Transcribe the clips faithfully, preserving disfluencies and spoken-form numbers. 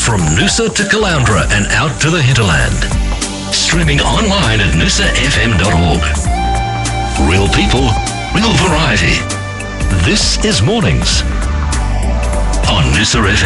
From Noosa to Caloundra and out to the hinterland. Streaming online at noosa f m dot org. Real people, real variety. This is Mornings on Noosa F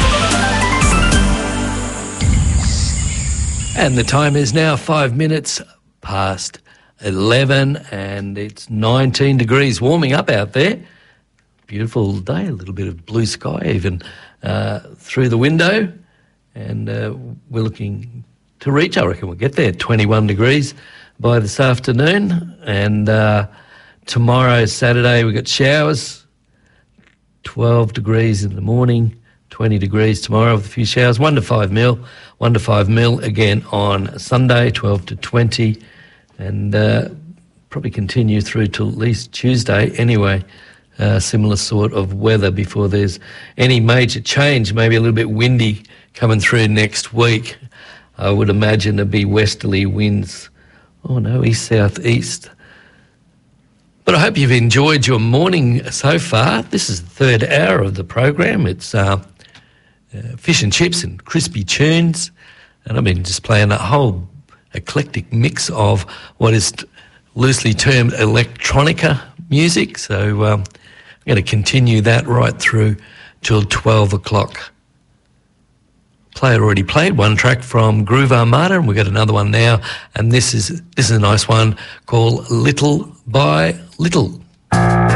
M. And the time is now five minutes past eleven, and it's nineteen degrees, warming up out there. Beautiful day, a little bit of blue sky even uh, through the window, and uh, we're looking to reach, I reckon we'll get there, twenty-one degrees by this afternoon. And uh, tomorrow, Saturday, we've got showers, twelve degrees in the morning, twenty degrees tomorrow with a few showers, one to five mil, one to five mil again on Sunday, twelve to twenty, and uh, probably continue through till at least Tuesday anyway. Uh, similar sort of weather before there's any major change, maybe a little bit windy coming through next week. I would imagine it'd be westerly winds. Oh no, east, south, east. But I hope you've enjoyed your morning so far. This is the third hour of the program. It's uh, uh, fish and chips and crispy tunes. And I've been just playing a whole eclectic mix of what is loosely termed electronica music. So um, I'm going to continue that right through till twelve o'clock. Player already played one track from Groove Armada, and we've got another one now. And this is this is a nice one called Little by Little.